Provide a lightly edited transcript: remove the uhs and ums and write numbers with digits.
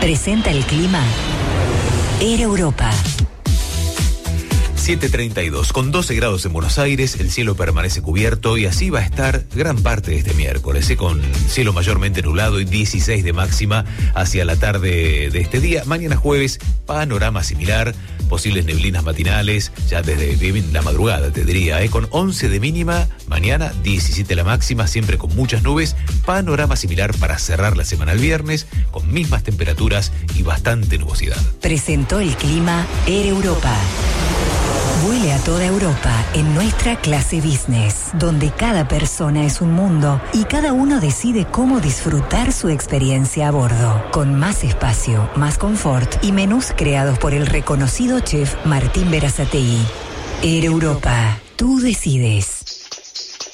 Presenta el clima Air Europa. 7:32, con 12 grados en Buenos Aires, el cielo permanece cubierto y así va a estar gran parte de este miércoles, con cielo mayormente nublado y 16 de máxima hacia la tarde de este día. Mañana jueves, panorama similar, posibles neblinas matinales, ya desde bien la madrugada te diría, con 11 de mínima, mañana 17 la máxima, siempre con muchas nubes, panorama similar para cerrar la semana el viernes, con mismas temperaturas y bastante nubosidad. Presentó el clima Air Europa. Vuele a toda Europa en nuestra clase business, donde cada persona es un mundo y cada uno decide cómo disfrutar su experiencia a bordo, con más espacio, más confort y menús creados por el reconocido chef Martín Berazategui. Air Europa, tú decides.